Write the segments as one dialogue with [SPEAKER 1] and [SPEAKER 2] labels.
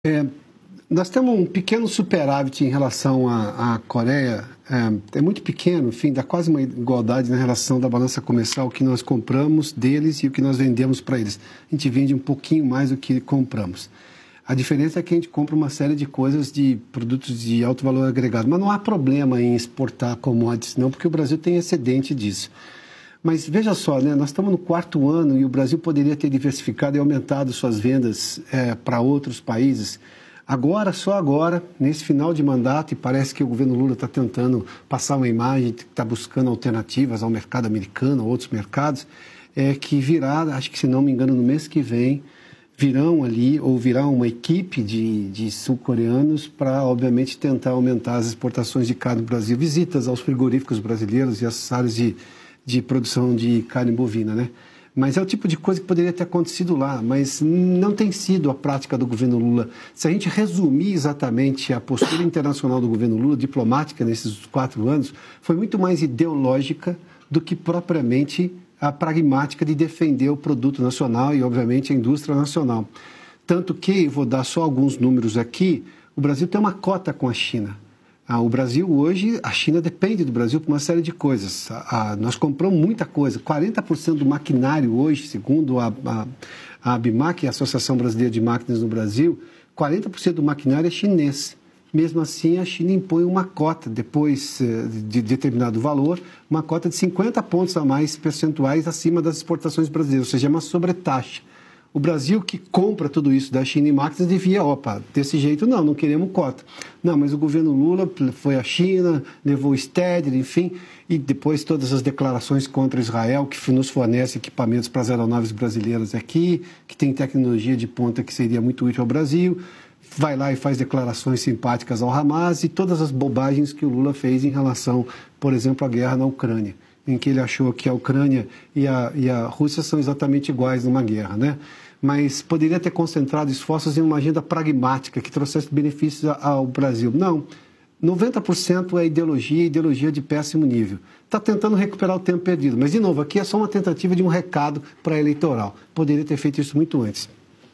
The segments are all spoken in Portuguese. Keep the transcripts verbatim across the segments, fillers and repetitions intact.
[SPEAKER 1] É, nós temos um pequeno superávit em relação à, à Coreia, é, é muito pequeno, enfim, dá quase uma igualdade na relação da balança comercial, o que nós compramos deles e o que nós vendemos para eles. A gente vende um pouquinho mais do que compramos. A diferença é que a gente compra uma série de coisas, de produtos de alto valor agregado, mas não há problema em exportar commodities, não, porque o Brasil tem excedente disso. Mas veja só, né, nós estamos no quarto ano e o Brasil poderia ter diversificado e aumentado suas vendas é, para outros países. Agora, só agora, nesse final de mandato, e parece que o governo Lula está tentando passar uma imagem, está buscando alternativas ao mercado americano, a outros mercados, é que virá, acho que se não me engano, no mês que vem, virão ali, ou virá uma equipe de, de sul-coreanos para, obviamente, tentar aumentar as exportações de carne no Brasil, visitas aos frigoríficos brasileiros e às áreas de de produção de carne bovina, né? Mas é o tipo de coisa que poderia ter acontecido lá, mas não tem sido a prática do governo Lula. Se a gente resumir exatamente a postura internacional do governo Lula, diplomática nesses quatro anos, foi muito mais ideológica do que propriamente a pragmática de defender o produto nacional e, obviamente, a indústria nacional. Tanto que, vou dar só alguns números aqui, o Brasil tem uma cota com a China. Ah, o Brasil hoje, a China depende do Brasil por uma série de coisas. Ah, nós compramos muita coisa. quarenta por cento do maquinário hoje, segundo a, a, a ABMAC, a Associação Brasileira de Máquinas no Brasil, quarenta por cento do maquinário é chinês. Mesmo assim, a China impõe uma cota, depois de determinado valor, uma cota de cinquenta pontos a mais percentuais acima das exportações brasileiras, ou seja, é uma sobretaxa. O Brasil, que compra tudo isso da China em máquinas, devia, opa, desse jeito não, não queremos cota. Não, mas o governo Lula foi à China, levou o Stedler, enfim, e depois todas as declarações contra Israel, que nos fornece equipamentos para as aeronaves brasileiras aqui, que tem tecnologia de ponta que seria muito útil ao Brasil, vai lá e faz declarações simpáticas ao Hamas e todas as bobagens que o Lula fez em relação, por exemplo, à guerra na Ucrânia, em que ele achou que a Ucrânia e a, e a Rússia são exatamente iguais numa guerra, né? Mas poderia ter concentrado esforços em uma agenda pragmática que trouxesse benefícios ao Brasil. Não, noventa por cento é ideologia, ideologia de péssimo nível. Está tentando recuperar o tempo perdido, mas, de novo, aqui é só uma tentativa de um recado pré-eleitoral. Poderia ter feito isso muito antes.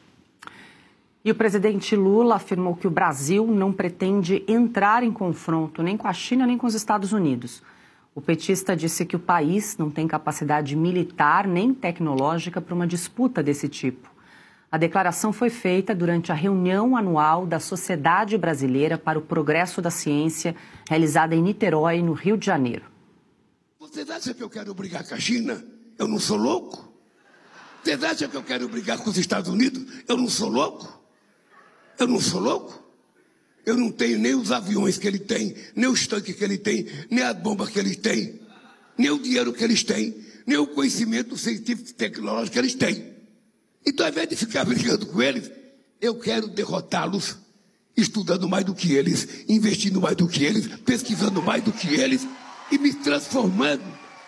[SPEAKER 2] E o presidente Lula afirmou que o Brasil não pretende entrar em confronto nem com a China nem com os Estados Unidos. O petista disse que o país não tem capacidade militar nem tecnológica para uma disputa desse tipo. A declaração foi feita durante a reunião anual da Sociedade Brasileira para o Progresso da Ciência, realizada em Niterói, no Rio de Janeiro.
[SPEAKER 3] Vocês acham que eu quero brigar com a China? Eu não sou louco. Vocês acham que eu quero brigar com os Estados Unidos? Eu não sou louco. Eu não sou louco. Eu não tenho nem os aviões que ele tem, nem os tanques que ele tem, nem as bombas que eles têm, nem o dinheiro que eles têm, nem o conhecimento científico e tecnológico que eles têm. Então, ao invés de ficar brigando com eles, eu quero derrotá-los, estudando mais do que eles, investindo mais do que eles, pesquisando mais do que eles e me transformando.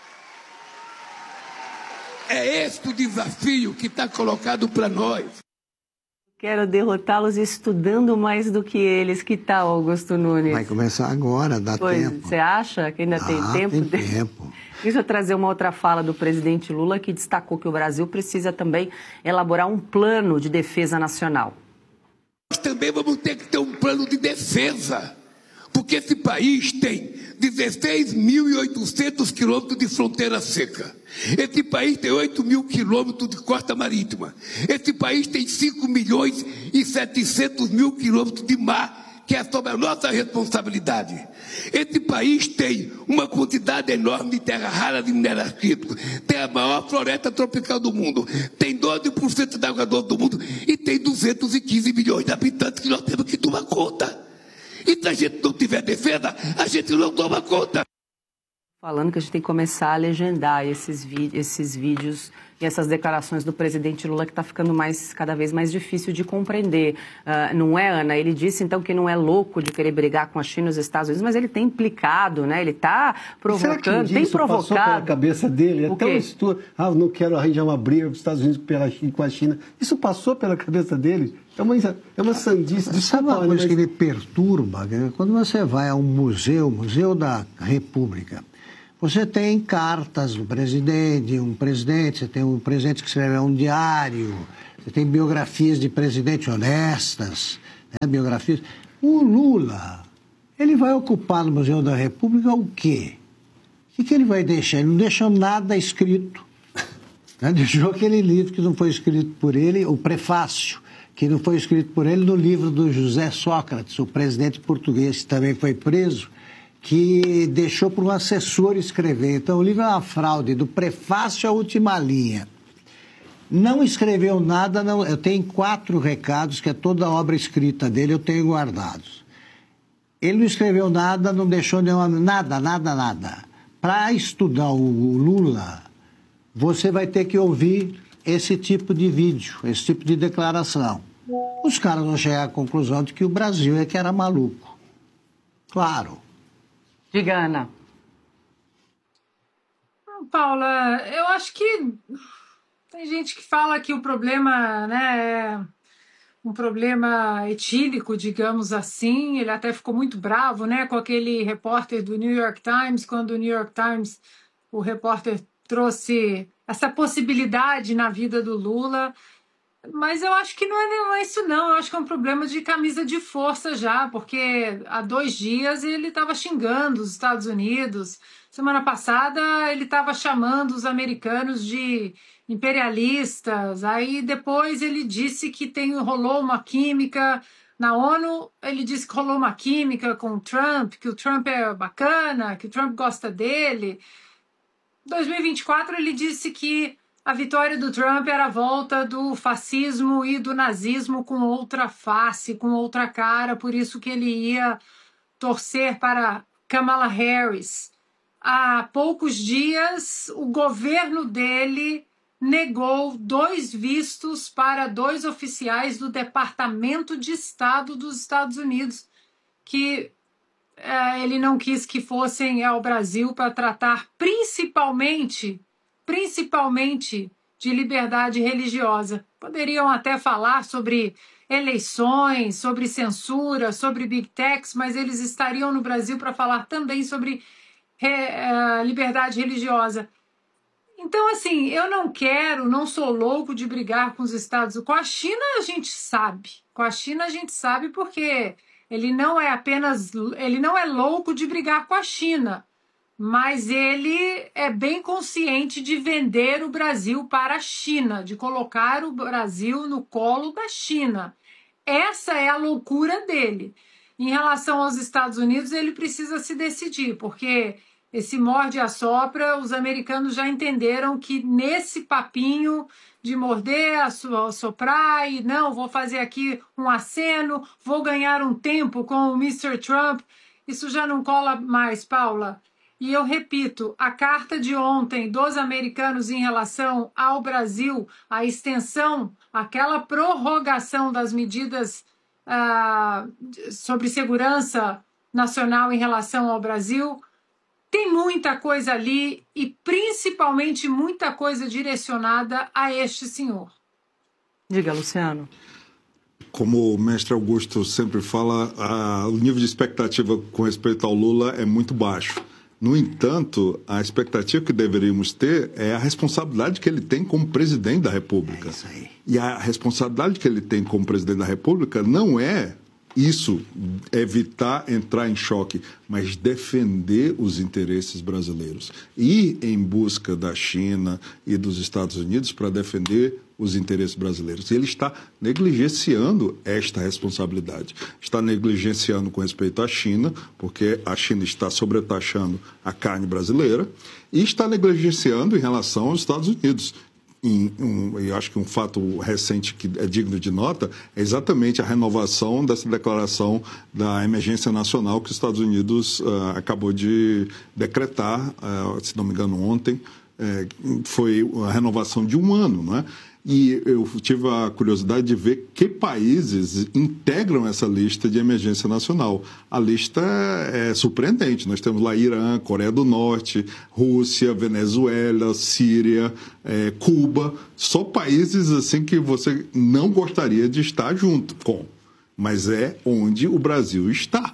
[SPEAKER 3] É este o desafio que está colocado para nós.
[SPEAKER 2] Quero derrotá-los estudando mais do que eles. Que tal, Augusto Nunes?
[SPEAKER 4] Vai começar agora, dá
[SPEAKER 2] pois,
[SPEAKER 4] tempo.
[SPEAKER 2] Você acha que ainda ah, tem tempo?
[SPEAKER 4] Tem tempo.
[SPEAKER 2] Deixa eu trazer uma outra fala do presidente Lula, que destacou que o Brasil precisa também elaborar um plano de defesa nacional.
[SPEAKER 3] Nós também vamos ter que ter um plano de defesa, porque esse país tem dezesseis mil e oitocentos quilômetros de fronteira seca. Esse país tem oito mil quilômetros de costa marítima. Esse país tem cinco milhões e setecentos mil quilômetros de mar, que é sob a nossa responsabilidade. Esse país tem uma quantidade enorme de terra rara de minério crítico, tem a maior floresta tropical do mundo, tem doze por cento da água doce do mundo e tem duzentos e quinze milhões de habitantes que nós temos que tomar conta. E se a gente não tiver defesa, a gente não toma conta.
[SPEAKER 2] Falando que a gente tem que começar a legendar esses, esses vídeos e essas declarações do presidente Lula, que está ficando mais, cada vez mais difícil de compreender. Uh, não é, Ana? Ele disse, então, que não é louco de querer brigar com a China e os Estados Unidos, mas ele tem implicado, né? Ele está provocando,
[SPEAKER 1] Será que um
[SPEAKER 2] tem
[SPEAKER 1] isso
[SPEAKER 2] provocado.
[SPEAKER 1] Passou pela cabeça dele? É
[SPEAKER 2] o
[SPEAKER 1] tão
[SPEAKER 2] quê?
[SPEAKER 1] estu... Ah, não quero arranjar uma briga com os Estados Unidos com a China. Isso passou pela cabeça dele? É uma, é uma sandice. De
[SPEAKER 4] Sabe uma coisa
[SPEAKER 1] mas...
[SPEAKER 4] que me perturba? Quando você vai a um museu, Museu da República, você tem cartas do presidente, um presidente, você tem um presidente que escreve um diário, você tem biografias de presidentes honestas, né, biografias. O Lula, ele vai ocupar no Museu da República o quê? O que, que ele vai deixar? Ele não deixou nada escrito. Né? Deixou aquele livro que não foi escrito por ele, o prefácio, que não foi escrito por ele no livro do José Sócrates, o presidente português que também foi preso, que deixou para um assessor escrever. Então, o livro é uma fraude, do prefácio à última linha. Não escreveu nada, não, eu tenho quatro recados, que é toda a obra escrita dele, eu tenho guardados. Ele não escreveu nada, não deixou nenhuma, nada, nada, nada. Para estudar o Lula, você vai ter que ouvir esse tipo de vídeo, esse tipo de declaração. Os caras vão chegar à conclusão de que o Brasil é que era maluco. Claro.
[SPEAKER 2] Diga, Ana.
[SPEAKER 5] Paula, eu acho que tem gente que fala que o problema, né, é um problema etílico, digamos assim. Ele até ficou muito bravo, né, com aquele repórter do New York Times, quando o New York Times, o repórter trouxe essa possibilidade na vida do Lula. Mas eu acho que não é, não é isso não, eu acho que é um problema de camisa de força já, porque há dois dias ele estava xingando os Estados Unidos, semana passada ele estava chamando os americanos de imperialistas, aí depois ele disse que tem, rolou uma química na ONU, ele disse que rolou uma química com o Trump, que o Trump é bacana, que o Trump gosta dele. Em dois mil e vinte e quatro ele disse que a vitória do Trump era a volta do fascismo e do nazismo com outra face, com outra cara, por isso que ele ia torcer para Kamala Harris. Há poucos dias, o governo dele negou dois vistos para dois oficiais do Departamento de Estado dos Estados Unidos, que eh, ele não quis que fossem ao Brasil para tratar principalmente... principalmente de liberdade religiosa. Poderiam até falar sobre eleições, sobre censura, sobre big techs, mas eles estariam no Brasil para falar também sobre re, uh, liberdade religiosa. Então, assim, eu não quero, não sou louco de brigar com os Estados Unidos. Com a China a gente sabe. Com a China a gente sabe porque ele não é apenas, ele não é louco de brigar com a China, mas ele é bem consciente de vender o Brasil para a China, de colocar o Brasil no colo da China. Essa é a loucura dele. Em relação aos Estados Unidos, ele precisa se decidir, porque esse morde-a-sopra, os americanos já entenderam que nesse papinho de morder, assoprar e não, vou fazer aqui um aceno, vou ganhar um tempo com o mister Trump, isso já não cola mais, Paula. E eu repito, a carta de ontem dos americanos em relação ao Brasil, a extensão, aquela prorrogação das medidas ah, sobre segurança nacional em relação ao Brasil, tem muita coisa ali e principalmente muita coisa direcionada a este senhor.
[SPEAKER 2] Diga, Luciano.
[SPEAKER 6] Como o mestre Augusto sempre fala, a, o nível de expectativa com respeito ao Lula é muito baixo. No entanto, a expectativa que deveríamos ter é a responsabilidade que ele tem como presidente da República. É isso aí. E a responsabilidade que ele tem como presidente da República não é isso, evitar entrar em choque, mas defender os interesses brasileiros. Ir em busca da China e dos Estados Unidos para defender os interesses brasileiros. E ele está negligenciando esta responsabilidade. Está negligenciando com respeito à China, porque a China está sobretaxando a carne brasileira, e está negligenciando em relação aos Estados Unidos. Em um, eu acho que um fato recente que é digno de nota é exatamente a renovação dessa declaração da emergência nacional que os Estados Unidos uh, acabou de decretar, uh, se não me engano ontem, uh, foi a renovação de um ano, não é? E eu tive a curiosidade de ver que países integram essa lista de emergência nacional. A lista é surpreendente. Nós temos lá Irã, Coreia do Norte, Rússia, Venezuela, Síria, é, Cuba. Só países assim que você não gostaria de estar junto com. Mas é onde o Brasil está.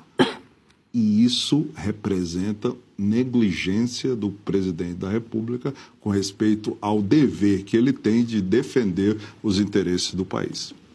[SPEAKER 6] E isso representa negligência do presidente da República com respeito ao dever que ele tem de defender os interesses do país.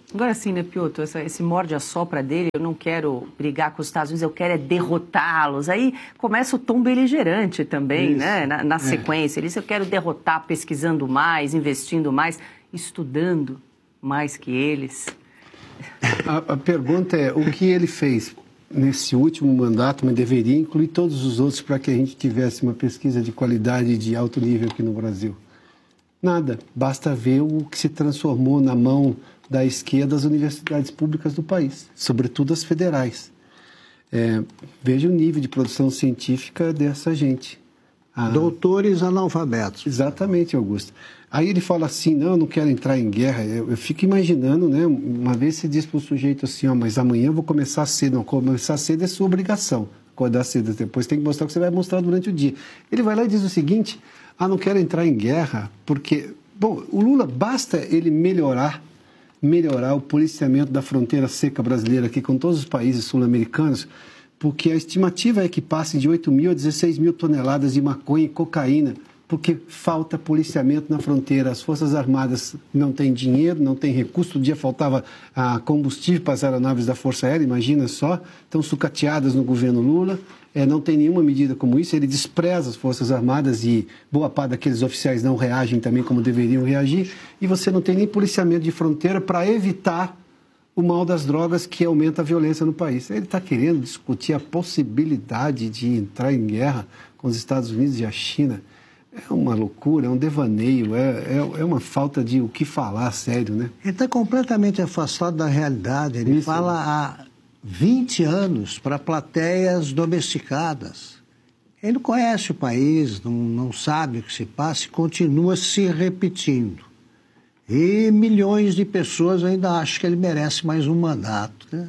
[SPEAKER 2] Agora sim, né, Piotr, esse morde-a-sopra dele, eu não quero brigar com os Estados Unidos, eu quero é derrotá-los. Aí começa o tom beligerante também, Isso. né, na, na sequência. Ele diz, eu quero derrotar pesquisando mais, investindo mais, estudando mais que eles.
[SPEAKER 1] A, a pergunta é, o que ele fez nesse último mandato, mas deveria incluir todos os outros para que a gente tivesse uma pesquisa de qualidade de alto nível aqui no Brasil? Nada. Basta ver o que se transformou na mão da esquerda das universidades públicas do país, sobretudo as federais. É, veja o nível de produção científica dessa gente. Ah,
[SPEAKER 4] Doutores analfabetos.
[SPEAKER 1] Exatamente, Augusto. Aí ele fala assim, não, eu não quero entrar em guerra. Eu, eu fico imaginando, né? Uma vez você diz para o sujeito assim, ó, mas amanhã eu vou começar cedo. Não, começar cedo é sua obrigação. Acordar cedo depois tem que mostrar o que você vai mostrar durante o dia. Ele vai lá e diz o seguinte, ah, não quero entrar em guerra porque... Bom, o Lula, basta ele melhorar melhorar o policiamento da fronteira seca brasileira aqui com todos os países sul-americanos, porque a estimativa é que passe de oito mil a dezesseis mil toneladas de maconha e cocaína, porque falta policiamento na fronteira. As Forças Armadas não têm dinheiro, não têm recurso. Todo dia faltava ah, combustível para as aeronaves da Força Aérea, imagina só. Estão sucateadas no governo Lula. É, não tem nenhuma medida como isso. Ele despreza as Forças Armadas e boa parte daqueles oficiais não reagem também como deveriam reagir. E você não tem nem policiamento de fronteira para evitar o mal das drogas que aumenta a violência no país. Ele está querendo discutir a possibilidade de entrar em guerra com os Estados Unidos e a China. É uma loucura, é um devaneio, é, é, é uma falta de o que falar, sério, né?
[SPEAKER 4] Ele está completamente afastado da realidade. Ele Isso. fala há vinte anos para plateias domesticadas. Ele não conhece o país, não, não sabe o que se passa e continua se repetindo. E milhões de pessoas ainda acham que ele merece mais um mandato, né?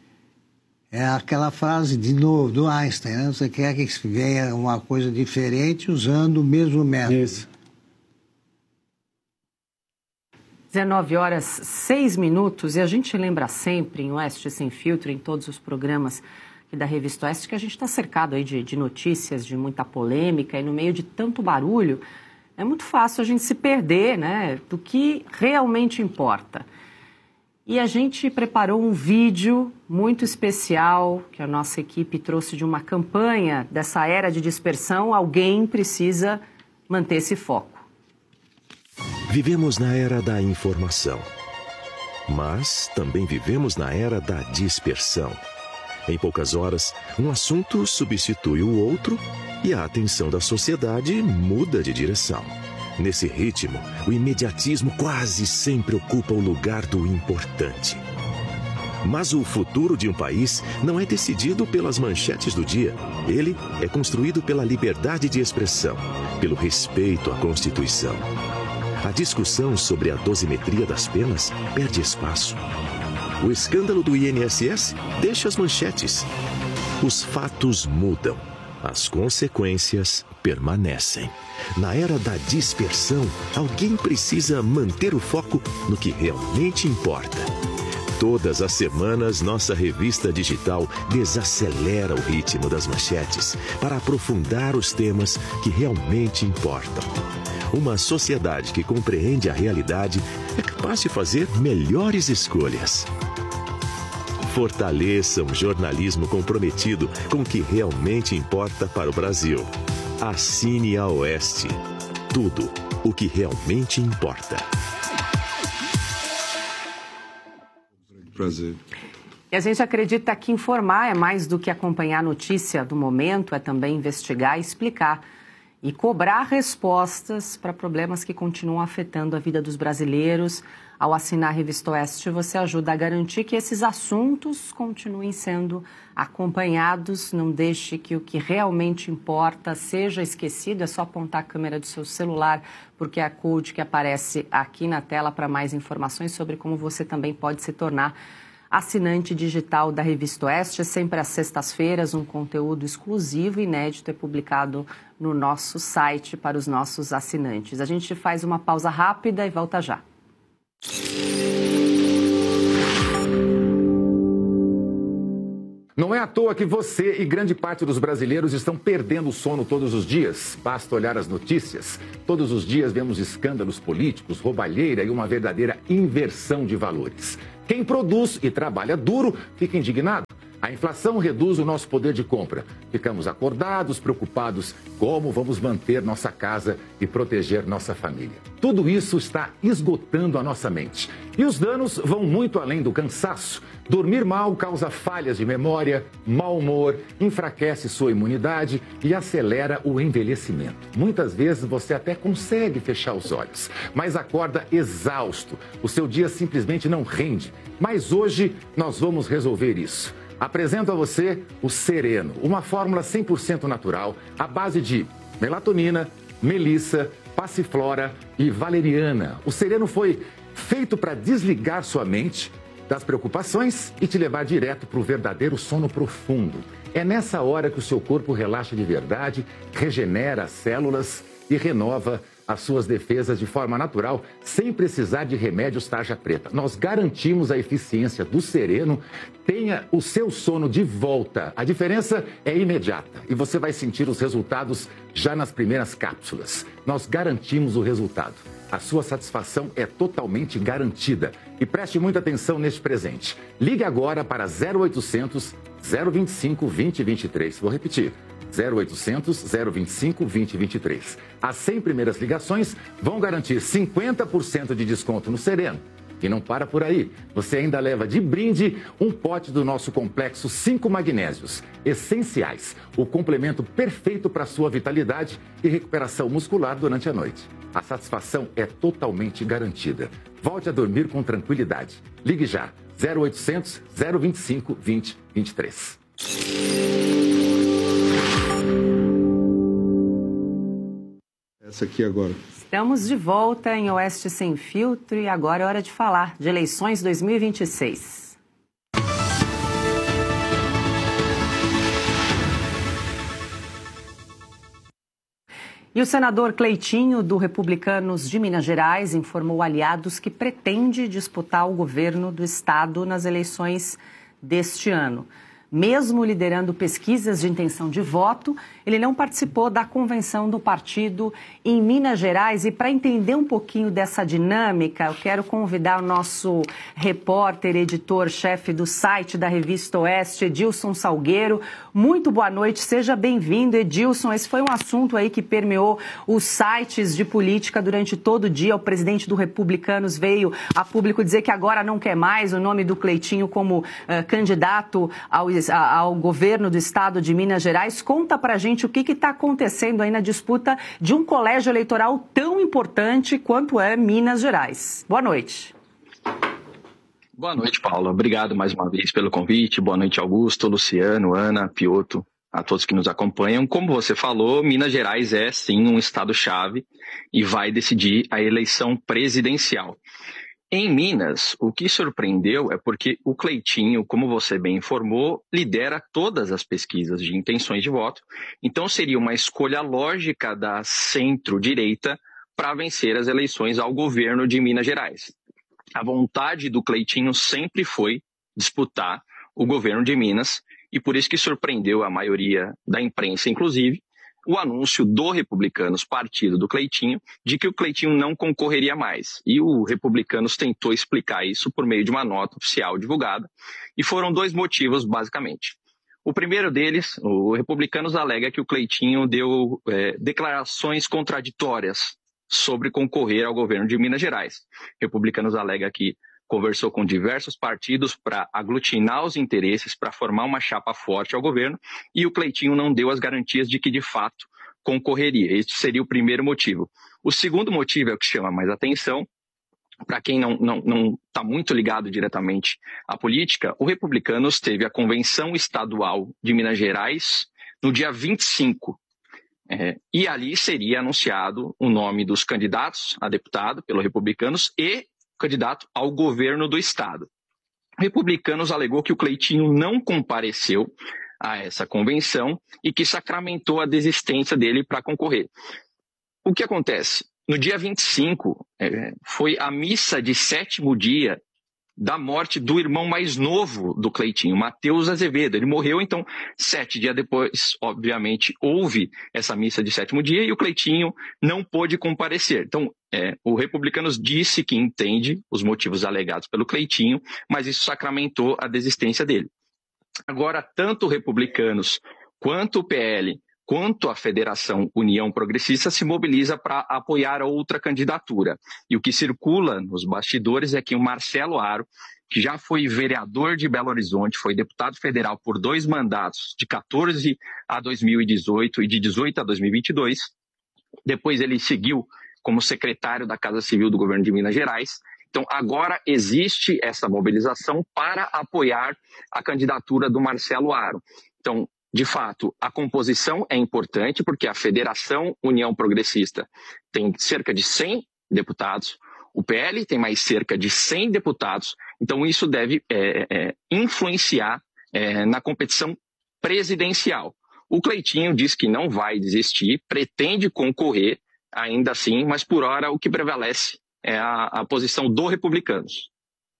[SPEAKER 4] É aquela frase, de novo, do Einstein, né? Você quer que venha uma coisa diferente usando o mesmo método.
[SPEAKER 1] Isso.
[SPEAKER 2] dezenove horas, seis minutos, e a gente lembra sempre, em Oeste Sem Filtro, em todos os programas aqui da Revista Oeste, que a gente está cercado aí de, de notícias, de muita polêmica, e no meio de tanto barulho, é muito fácil a gente se perder, né, do que realmente importa. E a gente preparou um vídeo muito especial que a nossa equipe trouxe de uma campanha dessa era de dispersão. Alguém precisa manter esse foco.
[SPEAKER 7] Vivemos na era da informação, mas também vivemos na era da dispersão. Em poucas horas, um assunto substitui o outro e a atenção da sociedade muda de direção. Nesse ritmo, o imediatismo quase sempre ocupa o lugar do importante. Mas o futuro de um país não é decidido pelas manchetes do dia. Ele é construído pela liberdade de expressão, pelo respeito à Constituição. A discussão sobre a dosimetria das penas perde espaço. O escândalo do I N S S deixa as manchetes. Os fatos mudam. As consequências permanecem. Na era da dispersão, alguém precisa manter o foco no que realmente importa. Todas as semanas, nossa revista digital desacelera o ritmo das manchetes para aprofundar os temas que realmente importam. Uma sociedade que compreende a realidade é capaz de fazer melhores escolhas. Fortaleça um jornalismo comprometido com o que realmente importa para o Brasil. Assine a Oeste. Tudo o que realmente importa.
[SPEAKER 6] Prazer.
[SPEAKER 2] E a gente acredita que informar é mais do que acompanhar a notícia do momento, é também investigar e explicar. E cobrar respostas para problemas que continuam afetando a vida dos brasileiros. Ao assinar a Revista Oeste, você ajuda a garantir que esses assuntos continuem sendo acompanhados. Não deixe que o que realmente importa seja esquecido. É só apontar a câmera do seu celular, porque é a code que aparece aqui na tela para mais informações sobre como você também pode se tornar assinante digital da Revista Oeste. Sempre às sextas-feiras, um conteúdo exclusivo e inédito é publicado no nosso site para os nossos assinantes. A gente faz uma pausa rápida e volta já.
[SPEAKER 8] Não é à toa que você e grande parte dos brasileiros estão perdendo o sono todos os dias. Basta olhar as notícias. Todos os dias vemos escândalos políticos, roubalheira e uma verdadeira inversão de valores. Quem produz e trabalha duro fica indignado. A inflação reduz o nosso poder de compra. Ficamos acordados, preocupados como vamos manter nossa casa e proteger nossa família. Tudo isso está esgotando a nossa mente. E os danos vão muito além do cansaço. Dormir mal causa falhas de memória, mau humor, enfraquece sua imunidade e acelera o envelhecimento. Muitas vezes você até consegue fechar os olhos, mas acorda exausto. O seu dia simplesmente não rende. Mas hoje nós vamos resolver isso. Apresento a você o Sereno, uma fórmula cem por cento natural, à base de melatonina, melissa, passiflora e valeriana. O Sereno foi feito para desligar sua mente das preocupações e te levar direto para o verdadeiro sono profundo. É nessa hora que o seu corpo relaxa de verdade, regenera as células e renova as suas defesas de forma natural, sem precisar de remédios tarja preta. Nós garantimos a eficiência do Sereno. Tenha o seu sono de volta. A diferença é imediata e você vai sentir os resultados já nas primeiras cápsulas. Nós garantimos o resultado. A sua satisfação é totalmente garantida. E preste muita atenção neste presente. Ligue agora para zero oitocentos, zero vinte e cinco, vinte, vinte e três. Vou repetir. zero oitocentos, zero vinte e cinco, vinte e vinte e três. As cem primeiras ligações vão garantir cinquenta por cento de desconto no Sereno. E não para por aí. Você ainda leva de brinde um pote do nosso complexo cinco magnésios essenciais. O complemento perfeito para sua vitalidade e recuperação muscular durante a noite. A satisfação é totalmente garantida. Volte a dormir com tranquilidade. Ligue já. zero oitocentos, zero vinte e cinco, vinte, vinte e três.
[SPEAKER 6] Essa aqui agora.
[SPEAKER 2] Estamos de volta em Oeste Sem Filtro e agora é hora de falar de eleições dois mil e vinte e seis. E o senador Cleitinho, do Republicanos de Minas Gerais, informou aliados que pretende disputar o governo do estado nas eleições deste ano. Mesmo liderando pesquisas de intenção de voto, ele não participou da convenção do partido em Minas Gerais. E para entender um pouquinho dessa dinâmica, eu quero convidar o nosso repórter, editor-chefe do site da Revista Oeste, Edilson Salgueiro. Muito boa noite, seja bem-vindo, Edilson. Esse foi um assunto aí que permeou os sites de política durante todo o dia. O presidente do Republicanos veio a público dizer que agora não quer mais o nome do Cleitinho como uh, candidato ao ao governo do estado de Minas Gerais. Conta pra gente o que está acontecendo aí na disputa de um colégio eleitoral tão importante quanto é Minas Gerais. Boa noite.
[SPEAKER 9] Boa noite, Paula. Obrigado mais uma vez pelo convite. Boa noite, Augusto, Luciano, Ana, Piotto, a todos que nos acompanham. Como você falou, Minas Gerais é sim um estado-chave e vai decidir a eleição presidencial. Em Minas, o que surpreendeu é porque o Cleitinho, como você bem informou, lidera todas as pesquisas de intenções de voto. Então seria uma escolha lógica da centro-direita para vencer as eleições ao governo de Minas Gerais. A vontade do Cleitinho sempre foi disputar o governo de Minas e por isso que surpreendeu a maioria da imprensa, inclusive, o anúncio do Republicanos, partido do Cleitinho, de que o Cleitinho não concorreria mais. E o Republicanos tentou explicar isso por meio de uma nota oficial divulgada, e foram dois motivos, basicamente. O primeiro deles, o Republicanos alega que o Cleitinho deu é, declarações contraditórias sobre concorrer ao governo de Minas Gerais. O Republicanos alega que conversou com diversos partidos para aglutinar os interesses, para formar uma chapa forte ao governo, e o Cleitinho não deu as garantias de que, de fato, concorreria. Este seria o primeiro motivo. O segundo motivo é o que chama mais atenção. Para quem não não não está muito ligado diretamente à política, o Republicanos teve a Convenção Estadual de Minas Gerais no dia vinte e cinco. É, e ali seria anunciado o nome dos candidatos a deputado pelo Republicanos e candidato ao governo do estado. O Republicanos alegou que o Cleitinho não compareceu a essa convenção e que sacramentou a desistência dele para concorrer. O que acontece? No dia vinte e cinco, é, foi a missa de sétimo dia da morte do irmão mais novo do Cleitinho, Matheus Azevedo. Ele morreu, então, sete dias depois, obviamente, houve essa missa de sétimo dia e o Cleitinho não pôde comparecer. Então, é, o Republicanos disse que entende os motivos alegados pelo Cleitinho, mas isso sacramentou a desistência dele. Agora, tanto o Republicanos quanto o P L, quanto a Federação União Progressista se mobiliza para apoiar outra candidatura. E o que circula nos bastidores é que o Marcelo Aro, que já foi vereador de Belo Horizonte, foi deputado federal por dois mandatos, de quatorze a dois mil e dezoito e de dezoito a dois mil e vinte e dois, depois ele seguiu como secretário da Casa Civil do governo de Minas Gerais. Então, agora existe essa mobilização para apoiar a candidatura do Marcelo Aro. Então, de fato, a composição é importante porque a Federação União Progressista tem cerca de cem deputados, o P L tem mais cerca de cem deputados, então isso deve é, é, influenciar é, na competição presidencial. O Cleitinho diz que não vai desistir, pretende concorrer ainda assim, mas por hora o que prevalece é a, a posição do Republicanos.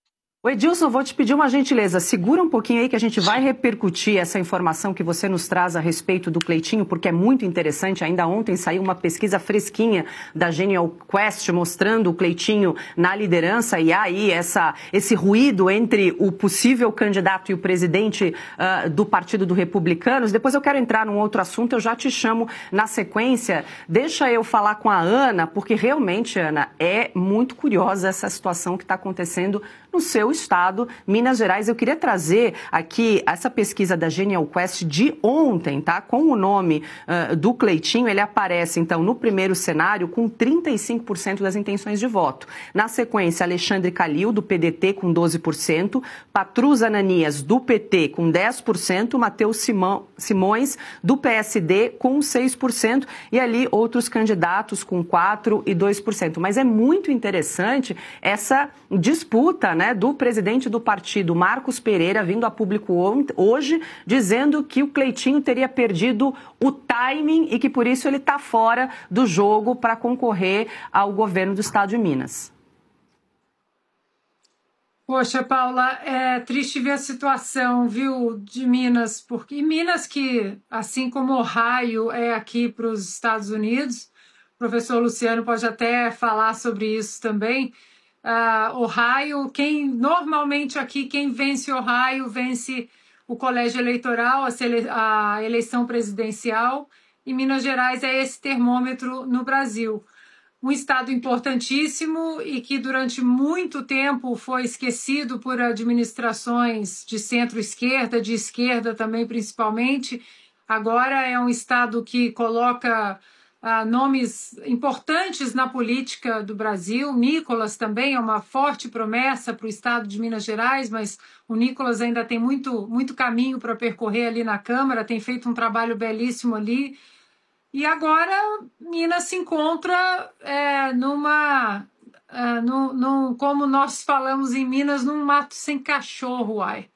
[SPEAKER 2] O Edilson, vou te pedir uma gentileza, segura um pouquinho aí que a gente vai repercutir essa informação que você nos traz a respeito do Cleitinho, porque é muito interessante. Ainda ontem saiu uma pesquisa fresquinha da Genial Quest mostrando o Cleitinho na liderança e há aí essa, esse ruído entre o possível candidato e o presidente uh, do Partido do Republicanos. Depois eu quero entrar num outro assunto, eu já te chamo na sequência. Deixa eu falar com a Ana, porque realmente, Ana, é muito curiosa essa situação que está acontecendo no seu estado, Minas Gerais. Eu queria trazer aqui essa pesquisa da Genial Quest de ontem, tá? Com o nome uh, do Cleitinho, ele aparece, então, no primeiro cenário com trinta e cinco por cento das intenções de voto. Na sequência, Alexandre Calil, do P D T, com doze por cento, Patrus Ananias, do P T, com dez por cento, Matheus Simões, do P S D, com seis por cento, e ali outros candidatos com quatro por cento e dois por cento. Mas é muito interessante essa disputa, né, do presidente do partido, Marcos Pereira, vindo a público hoje, dizendo que o Cleitinho teria perdido o timing e que por isso ele está fora do jogo para concorrer ao governo do estado de Minas.
[SPEAKER 5] Poxa, Paula, é triste ver a situação, viu, de Minas, porque e Minas que, assim como Ohio é aqui para os Estados Unidos, o professor Luciano pode até falar sobre isso também. Uh, Ohio, quem normalmente aqui, quem vence Ohio, vence o colégio eleitoral, a, sele, a eleição presidencial, e Minas Gerais é esse termômetro no Brasil. Um estado importantíssimo e que durante muito tempo foi esquecido por administrações de centro-esquerda, de esquerda também principalmente. Agora é um estado que coloca Uh, nomes importantes na política do Brasil. Nicolas também é uma forte promessa para o estado de Minas Gerais, mas o Nicolas ainda tem muito, muito caminho para percorrer ali na Câmara, tem feito um trabalho belíssimo ali. E agora Minas se encontra é, numa, é, num, num, como nós falamos em Minas, num mato sem cachorro, uai.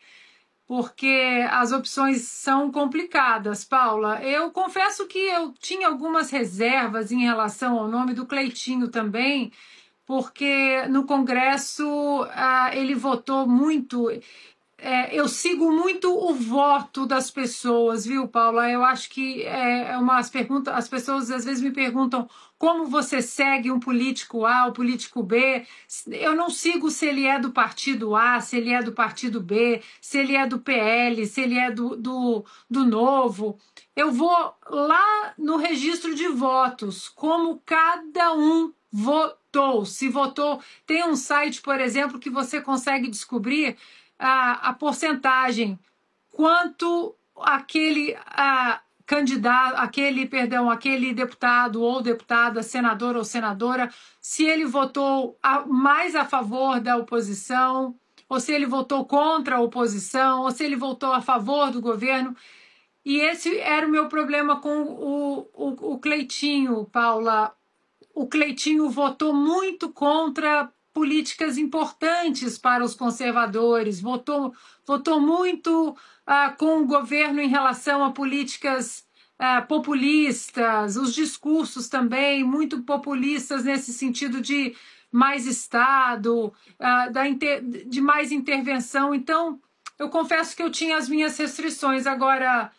[SPEAKER 5] Porque as opções são complicadas, Paula. Eu confesso que eu tinha algumas reservas em relação ao nome do Cleitinho também, porque no Congresso ah, ele votou muito. É, eu sigo muito o voto das pessoas, viu, Paula? Eu acho que é umas perguntas, as pessoas às vezes me perguntam como você segue um político A, o político B. Eu não sigo se ele é do partido A, se ele é do partido B, se ele é do P L, se ele é do, do, do Novo. Eu vou lá no registro de votos, como cada um votou. Se votou, tem um site, por exemplo, que você consegue descobrir A, a porcentagem, quanto aquele a, candidato, aquele, perdão, aquele deputado ou deputada, senador ou senadora, se ele votou a, mais a favor da oposição, ou se ele votou contra a oposição, ou se ele votou a favor do governo. E esse era o meu problema com o, o, o Cleitinho, Paula. O Cleitinho votou muito contra políticas importantes para os conservadores, votou, votou muito ah, com o governo em relação a políticas ah, populistas, os discursos também muito populistas nesse sentido de mais Estado, uh, da inter... de mais intervenção. Então, eu confesso que eu tinha as minhas restrições. Agora,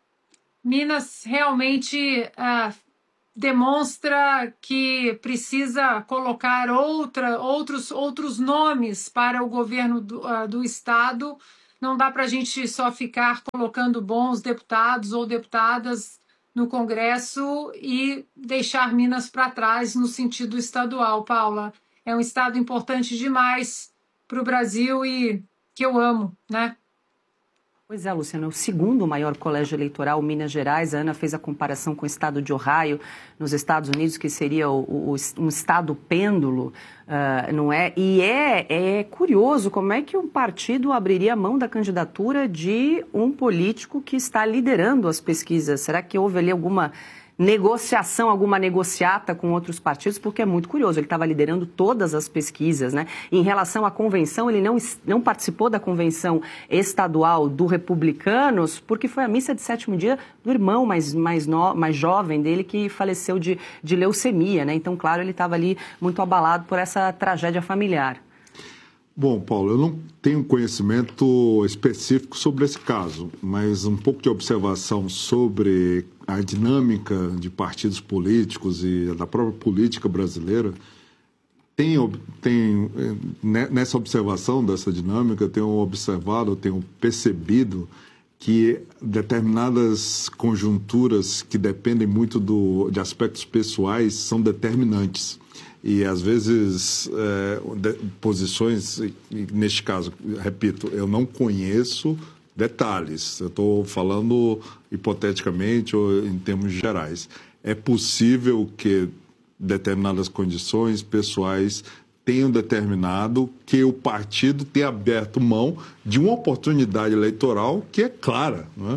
[SPEAKER 5] Minas realmente uh, demonstra que precisa colocar outra, outros, outros nomes para o governo do, uh, do Estado. Não dá para a gente só ficar colocando bons deputados ou deputadas no Congresso e deixar Minas para trás no sentido estadual, Paula. É um estado importante demais para o Brasil e que eu amo, né?
[SPEAKER 2] Pois é, Luciana, o segundo maior colégio eleitoral, Minas Gerais. A Ana fez a comparação com o estado de Ohio, nos Estados Unidos, que seria o, o, um estado pêndulo, uh, não é? E é, é curioso como é que um partido abriria mão da candidatura de um político que está liderando as pesquisas. Será que houve ali alguma negociação, alguma negociata com outros partidos? Porque é muito curioso, ele estava liderando todas as pesquisas, né? Em relação à convenção, ele não, não participou da convenção estadual do Republicanos, porque foi a missa de sétimo dia do irmão mais, mais, no, mais jovem dele, que faleceu de, de leucemia, né? Então, claro, ele estava ali muito abalado por essa tragédia familiar.
[SPEAKER 6] Bom, Paulo, eu não tenho conhecimento específico sobre esse caso, mas um pouco de observação sobre a dinâmica de partidos políticos e da própria política brasileira. Tenho, tenho, nessa observação dessa dinâmica, tenho observado, tenho percebido que determinadas conjunturas que dependem muito do, de aspectos pessoais são determinantes. E, às vezes, é, de, posições, neste caso, repito, eu não conheço detalhes, eu estou falando hipoteticamente ou em termos gerais. É possível que determinadas condições pessoais tenham determinado que o partido tenha aberto mão de uma oportunidade eleitoral que é clara, não é?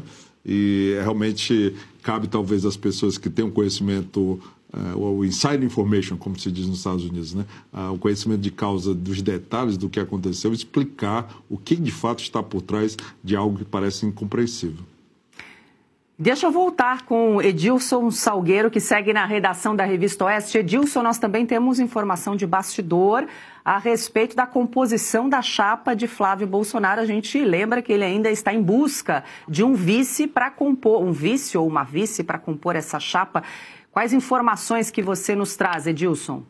[SPEAKER 6] E realmente cabe talvez às pessoas que têm um conhecimento, uh, o inside information, como se diz nos Estados Unidos, né? Uh, o conhecimento de causa dos detalhes do que aconteceu, explicar o que de fato está por trás de algo que parece incompreensível.
[SPEAKER 2] Deixa eu voltar com Edilson Salgueiro, que segue na redação da Revista Oeste. Edilson, nós também temos informação de bastidor a respeito da composição da chapa de Flávio Bolsonaro. A gente lembra que ele ainda está em busca de um vice para compor, um vice ou uma vice para compor essa chapa. Quais informações que você nos traz, Edilson?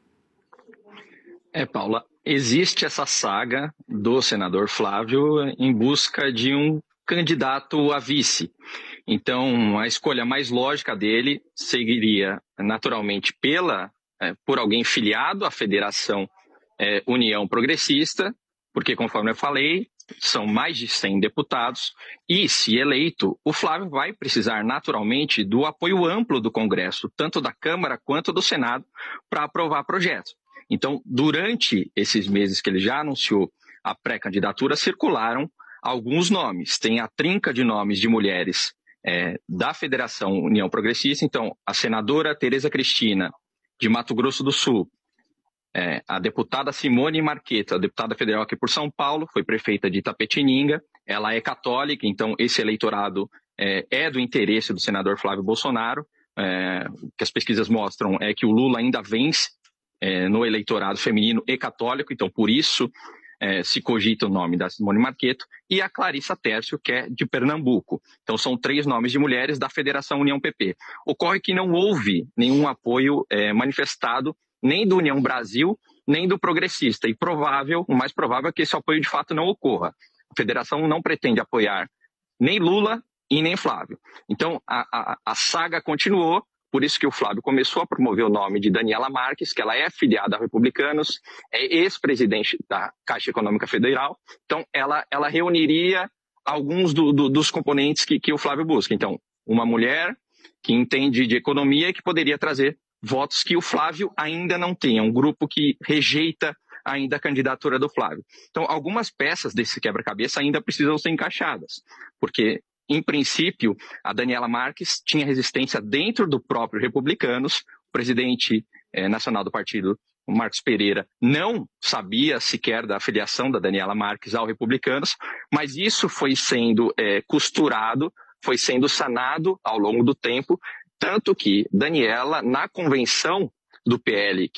[SPEAKER 9] É, Paula, existe essa saga do senador Flávio em busca de um candidato a vice. Então, a escolha mais lógica dele seguiria, naturalmente, pela, é, por alguém filiado à Federação é, União Progressista, porque, conforme eu falei, são mais de cem deputados, e, se eleito, o Flávio vai precisar, naturalmente, do apoio amplo do Congresso, tanto da Câmara quanto do Senado, para aprovar projetos. Então, durante esses meses que ele já anunciou a pré-candidatura, circularam alguns nomes. Tem a trinca de nomes de mulheres é, da Federação União Progressista. Então, a senadora Tereza Cristina, de Mato Grosso do Sul, é, a deputada Simone Marqueta, deputada federal aqui por São Paulo, foi prefeita de Itapetininga. Ela é católica, então esse eleitorado é, é do interesse do senador Flávio Bolsonaro. É, o que as pesquisas mostram é que o Lula ainda vence é, no eleitorado feminino e católico, então por isso É, se cogita o nome da Simone Marqueta, e a Clarissa Tércio, que é de Pernambuco. Então são três nomes de mulheres da Federação União P P. Ocorre que não houve nenhum apoio é, manifestado nem do União Brasil, nem do Progressista, e provável, o mais provável é que esse apoio de fato não ocorra. A Federação não pretende apoiar nem Lula e nem Flávio. Então a, a, a saga continuou. Por isso que o Flávio começou a promover o nome de Daniela Marques, que ela é filiada a Republicanos, é ex-presidente da Caixa Econômica Federal. Então, ela, ela reuniria alguns do, do, dos componentes que, que o Flávio busca. Então, uma mulher que entende de economia e que poderia trazer votos que o Flávio ainda não tem. É um grupo que rejeita ainda a candidatura do Flávio. Então, algumas peças desse quebra-cabeça ainda precisam ser encaixadas, porque em princípio, a Daniela Marques tinha resistência dentro do próprio Republicanos. O presidente eh, nacional do partido, o Marcos Pereira, não sabia sequer da afiliação da Daniela Marques ao Republicanos, mas isso foi sendo eh, costurado, foi sendo sanado ao longo do tempo, tanto que Daniela, na convenção do P L, que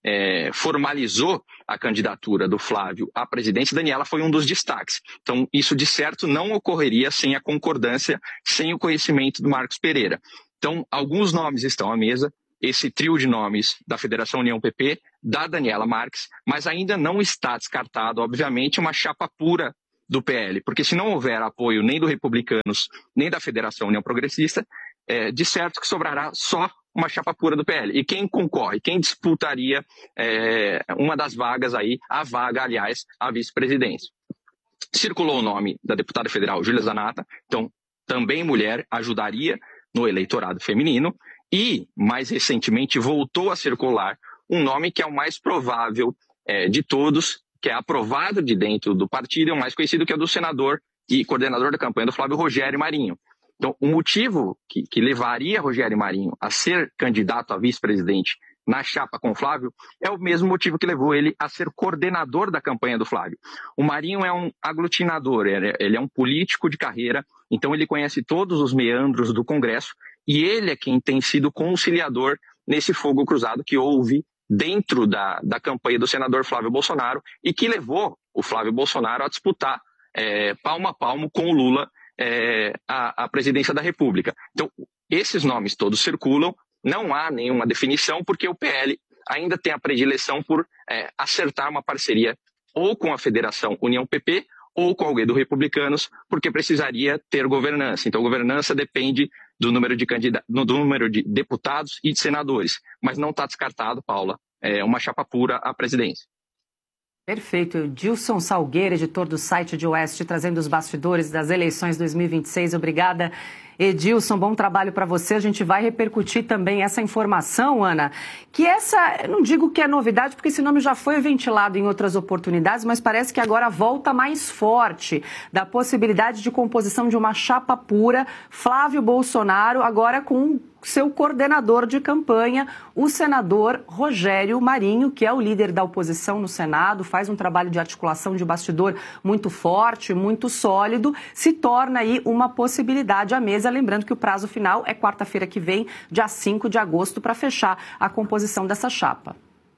[SPEAKER 9] é, formalizou a candidatura do Flávio à presidência, Daniela foi um dos destaques. Então, isso de certo não ocorreria sem a concordância, sem o conhecimento do Marcos Pereira. Então, alguns nomes estão à mesa, esse trio de nomes da Federação União P P, da Daniela Marques, mas ainda não está descartado, obviamente, uma chapa pura do P L, porque se não houver apoio nem do Republicanos, nem da Federação União Progressista, é, de certo que sobrará só uma chapa pura do P L. E quem concorre, quem disputaria é, uma das vagas aí, a vaga, aliás, à vice-presidência. Circulou o nome da deputada federal Júlia Zanata, então também mulher, ajudaria no eleitorado feminino, e mais recentemente voltou a circular um nome que é o mais provável é, de todos, que é aprovado de dentro do partido, é o mais conhecido, que é do senador e coordenador da campanha do Flávio, Rogério Marinho. Então, o motivo que, que levaria Rogério Marinho a ser candidato a vice-presidente na chapa com o Flávio é o mesmo motivo que levou ele a ser coordenador da campanha do Flávio. O Marinho é um aglutinador, ele é um político de carreira, então ele conhece todos os meandros do Congresso e ele é quem tem sido conciliador nesse fogo cruzado que houve dentro da, da campanha do senador Flávio Bolsonaro e que levou o Flávio Bolsonaro a disputar é, palmo a palmo com o Lula é, a, a presidência da República. Então, esses nomes todos circulam, não há nenhuma definição, porque o P L ainda tem a predileção por é, acertar uma parceria ou com a Federação União P P ou com alguém do Republicanos, porque precisaria ter governança. Então, governança depende do número de, candida- do número de deputados e de senadores, mas não está descartado, Paula, é uma chapa pura à presidência.
[SPEAKER 2] Perfeito. Edilson Salgueira, editor do site de Oeste, trazendo os bastidores das eleições dois mil e vinte e seis. Obrigada, Edilson. Bom trabalho para você. A gente vai repercutir também essa informação, Ana, que essa, eu não digo que é novidade, porque esse nome já foi ventilado em outras oportunidades, mas parece que agora volta mais forte da possibilidade de composição de uma chapa pura, Flávio Bolsonaro, agora com seu coordenador de campanha, o senador Rogério Marinho, que é o líder da oposição no Senado, faz um trabalho de articulação de bastidor muito forte, muito sólido, se torna aí uma possibilidade à mesa, lembrando que o prazo final é quarta-feira que vem, dia cinco de agosto, para fechar a composição dessa chapa.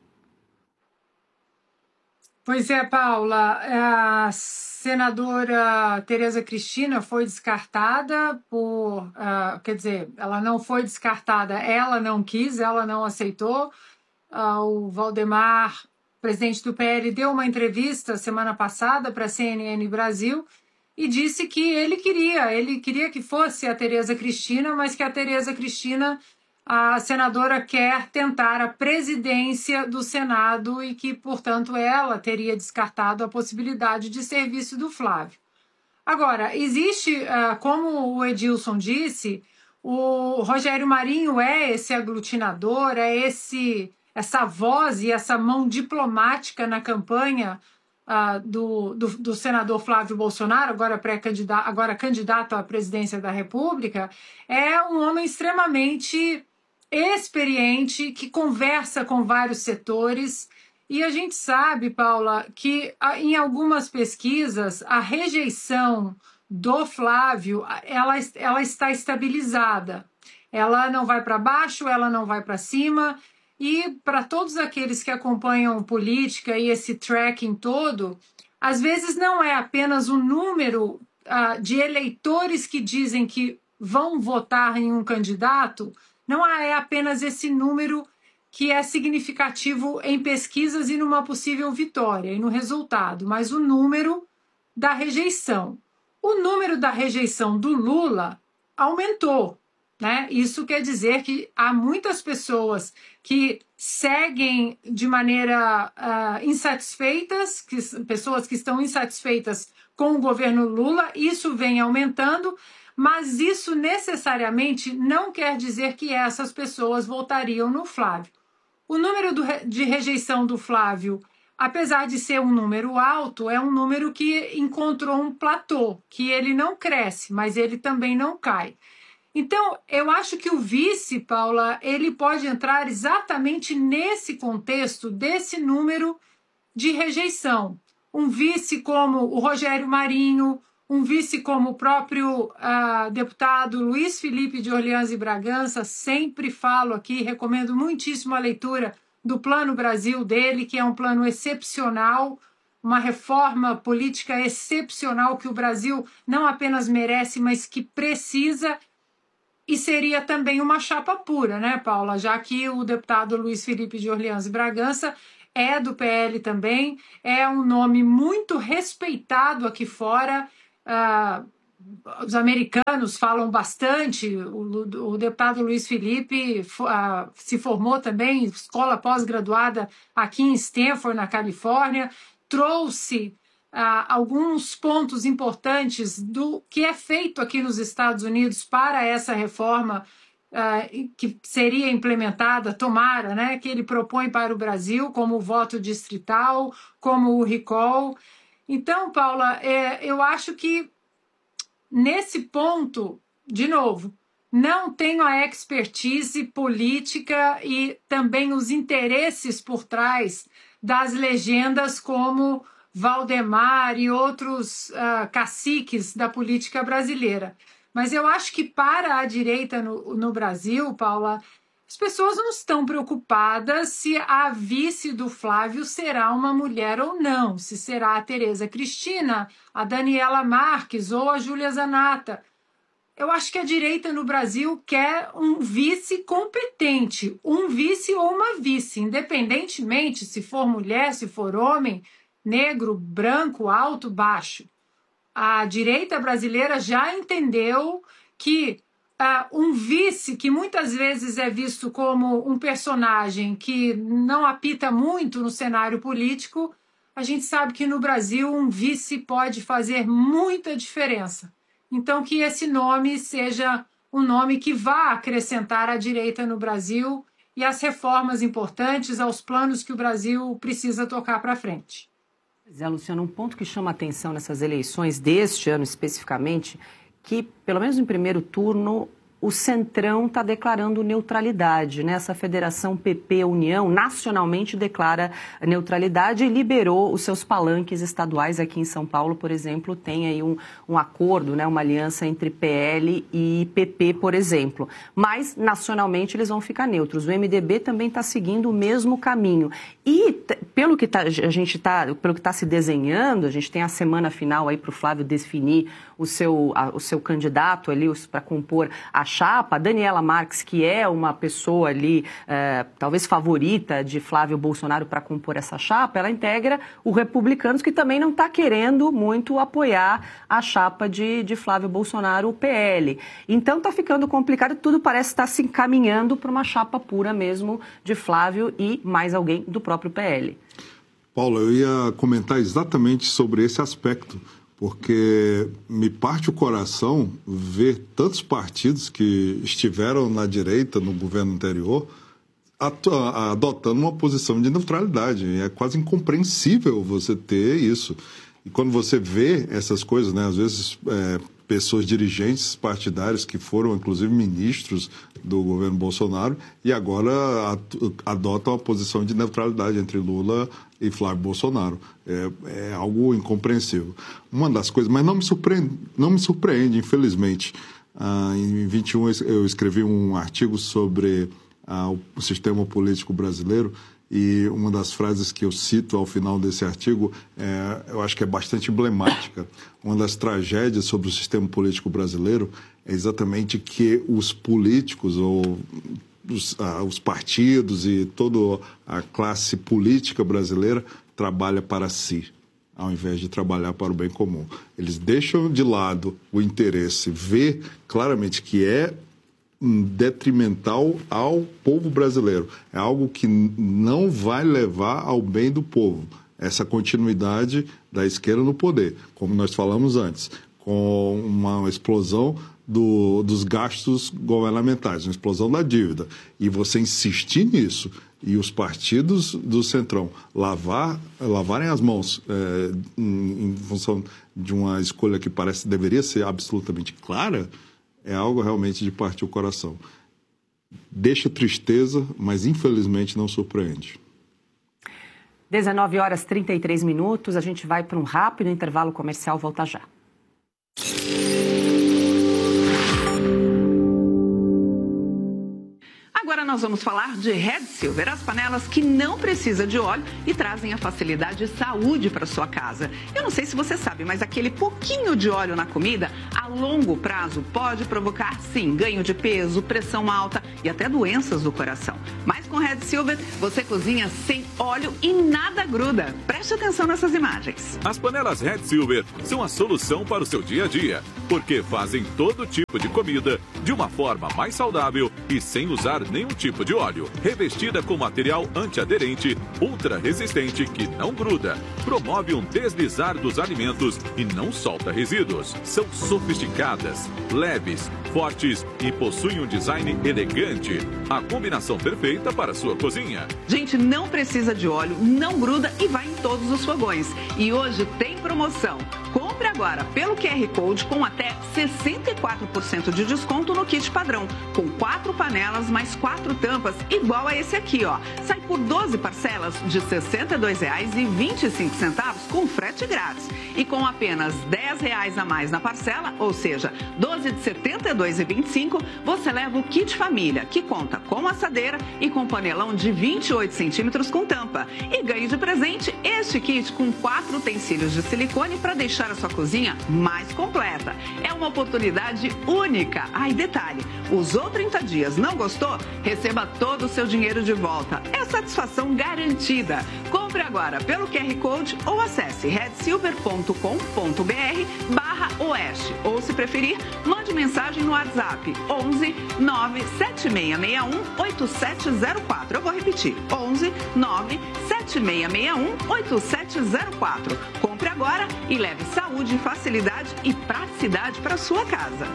[SPEAKER 5] Pois é, Paula, a senadora Tereza Cristina foi descartada por, uh, quer dizer, ela não foi descartada, ela não quis, ela não aceitou. Uh, o Valdemar, presidente do P L, deu uma entrevista semana passada para a C N N Brasil e disse que ele queria, ele queria que fosse a Tereza Cristina, mas que a Tereza Cristina, a senadora, quer tentar a presidência do Senado e que, portanto, ela teria descartado a possibilidade de serviço do Flávio. Agora, existe, como o Edilson disse, o Rogério Marinho é esse aglutinador, é esse, essa voz e essa mão diplomática na campanha uh, do, do, do senador Flávio Bolsonaro, agora, pré-candidato, agora candidato à presidência da República, é um homem extremamente experiente, que conversa com vários setores, e a gente sabe, Paula, que em algumas pesquisas a rejeição do Flávio ela, ela está estabilizada, ela não vai para baixo, ela não vai para cima, e para todos aqueles que acompanham política e esse tracking todo, às vezes não é apenas o número uh, de eleitores que dizem que vão votar em um candidato, não é apenas esse número que é significativo em pesquisas e numa possível vitória e no resultado, mas o número da rejeição. O número da rejeição do Lula aumentou, né? Isso quer dizer que há muitas pessoas que seguem de maneira uh, insatisfeitas, que, pessoas que estão insatisfeitas com o governo Lula, isso vem aumentando, mas isso necessariamente não quer dizer que essas pessoas votariam no Flávio. O número do, de rejeição do Flávio, apesar de ser um número alto, é um número que encontrou um platô, que ele não cresce, mas ele também não cai. Então, eu acho que o vice, Paula, ele pode entrar exatamente nesse contexto desse número de rejeição. Um vice como o Rogério Marinho, um vice como o próprio uh, deputado Luiz Felipe de Orleans e Bragança, sempre falo aqui, recomendo muitíssimo a leitura do Plano Brasil dele, que é um plano excepcional, uma reforma política excepcional que o Brasil não apenas merece, mas que precisa, e seria também uma chapa pura, né, Paula? Já que o deputado Luiz Felipe de Orleans e Bragança é do P L também, é um nome muito respeitado aqui fora. Uh, os americanos falam bastante, o, o deputado Luiz Felipe uh, se formou também em escola pós-graduada aqui em Stanford, na Califórnia, trouxe uh, alguns pontos importantes do que é feito aqui nos Estados Unidos para essa reforma uh, que seria implementada, tomara, né, que ele propõe para o Brasil, como o voto distrital, como o recall. Então, Paula, é, eu acho que nesse ponto, de novo, não tenho a expertise política e também os interesses por trás das legendas como Valdemar e outros uh, caciques da política brasileira. Mas eu acho que para a direita no, no Brasil, Paula, as pessoas não estão preocupadas se a vice do Flávio será uma mulher ou não, se será a Tereza Cristina, a Daniela Marques ou a Júlia Zanata. Eu acho que a direita no Brasil quer um vice competente, um vice ou uma vice, independentemente se for mulher, se for homem, negro, branco, alto, baixo. A direita brasileira já entendeu que uh, um vice, que muitas vezes é visto como um personagem que não apita muito no cenário político, a gente sabe que no Brasil um vice pode fazer muita diferença. Então, que esse nome seja um nome que vá acrescentar a direita no Brasil e as reformas importantes aos planos que o Brasil precisa tocar para frente.
[SPEAKER 2] Pois é, Luciano, um ponto que chama a atenção nessas eleições deste ano especificamente, que, pelo menos em primeiro turno, o Centrão está declarando neutralidade, né? Essa federação P P-União nacionalmente declara neutralidade e liberou os seus palanques estaduais. Aqui em São Paulo, por exemplo, tem aí um, um acordo, né? Uma aliança entre P L e P P, por exemplo. Mas, nacionalmente, eles vão ficar neutros. O M D B também está seguindo o mesmo caminho. E, pelo que tá, a gente está, pelo que está se desenhando, a gente tem a semana final aí para o Flávio definir o seu, a, o seu candidato ali para compor a chapa. A Daniela Marques, que é uma pessoa ali, é, talvez favorita de Flávio Bolsonaro para compor essa chapa, ela integra o Republicanos, que também não está querendo muito apoiar a chapa de, de Flávio Bolsonaro, o P L. Então está ficando complicado, tudo parece estar se encaminhando para uma chapa pura mesmo de Flávio e mais alguém do próprio P L.
[SPEAKER 6] Paula, eu ia comentar exatamente sobre esse aspecto, porque me parte o coração ver tantos partidos que estiveram na direita no governo anterior adotando uma posição de neutralidade. É quase incompreensível você ter isso. E quando você vê essas coisas, né, às vezes é, pessoas dirigentes partidários que foram, inclusive, ministros do governo Bolsonaro e agora adotam a posição de neutralidade entre Lula e Flávio Bolsonaro. É, é algo incompreensível. Uma das coisas, mas não me surpreende, não me surpreende infelizmente. Ah, em vinte e um eu escrevi um artigo sobre ah, o sistema político brasileiro e uma das frases que eu cito ao final desse artigo, é, eu acho que é bastante emblemática. Uma das tragédias sobre o sistema político brasileiro é exatamente que os políticos ou os, ah, os partidos e toda a classe política brasileira trabalha para si, ao invés de trabalhar para o bem comum. Eles deixam de lado o interesse, vê claramente que é detrimental ao povo brasileiro. É algo que não vai levar ao bem do povo. Essa continuidade da esquerda no poder, como nós falamos antes, com uma explosão do, dos gastos governamentais, uma explosão da dívida. E você insistir nisso e os partidos do Centrão lavar, lavarem as mãos é, em, em função de uma escolha que parece deveria ser absolutamente clara, é algo realmente de partir o coração. Deixa tristeza, mas infelizmente não surpreende.
[SPEAKER 2] dezenove horas e trinta e três minutos, a gente vai para um rápido intervalo comercial, volta já. Agora nós
[SPEAKER 10] nós vamos falar de Red Silver, as panelas que não precisam de óleo e trazem a facilidade e saúde para sua casa. Eu não sei se você sabe, mas aquele pouquinho de óleo na comida, a longo prazo, pode provocar, sim, ganho de peso, pressão alta e até doenças do coração. Mas com Red Silver, você cozinha sem óleo e nada gruda. Preste atenção nessas imagens.
[SPEAKER 11] As panelas Red Silver são a solução para o seu dia a dia, porque fazem todo tipo de comida de uma forma mais saudável e sem usar nenhum tipo de óleo. Revestida com material antiaderente, ultra resistente que não gruda, promove um deslizar dos alimentos e não solta resíduos. São sofisticadas, leves, fortes e possuem um design elegante. A combinação perfeita para a sua cozinha.
[SPEAKER 10] Gente, não precisa de óleo, não gruda e vai em todos os fogões. E hoje tem promoção. Compre agora pelo Q R Code com até sessenta e quatro por cento de desconto no kit padrão, com quatro panelas mais quatro tampas, igual a esse aqui, ó. Sai por doze parcelas de sessenta e dois reais e vinte e cinco centavos com frete grátis. E com apenas dez reais a mais na parcela, ou seja, doze de setenta e dois reais e vinte e cinco, você leva o kit família, que conta com assadeira e com panelão de vinte e oito centímetros com tampa. E ganhe de presente este kit com quatro utensílios de silicone para deixar a sua cozinha mais completa. É uma oportunidade única. Ah, e detalhe, usou trinta dias, não gostou? Receba todo o seu dinheiro de volta. É satisfação garantida. Compre agora pelo Q R Code ou acesse red silver ponto com ponto b r barra oeste. Ou, se preferir, mande mensagem no WhatsApp onze nove sete seis seis um oito sete zero quatro. Eu vou repetir, onze nove sete seis seis um oito sete zero quatro. Compre agora e leve saúde, facilidade e praticidade para sua casa.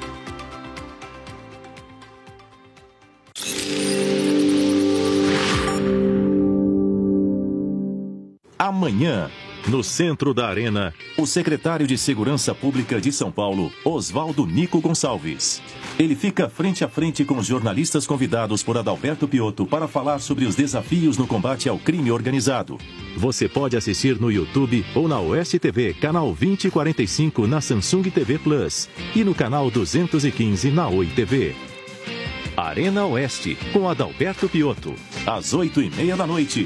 [SPEAKER 7] Amanhã, no centro da Arena, o secretário de Segurança Pública de São Paulo, Oswaldo Nico Gonçalves. Ele fica frente a frente com os jornalistas convidados por Adalberto Piotto para falar sobre os desafios no combate ao crime organizado. Você pode assistir no YouTube ou na Oeste T V, canal vinte e quarenta e cinco na Samsung T V Plus e no canal duzentos e quinze na Oi T V. Arena Oeste, com Adalberto Piotto, às oito e meia da noite.